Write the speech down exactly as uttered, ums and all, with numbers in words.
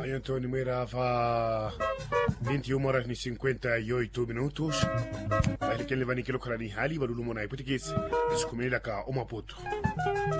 então numerava vinte e uma horas e cinquenta e oito minutos. Ele que leva ni kilo karani hali barulu mona ipotiki. Iskumila ka omapoto.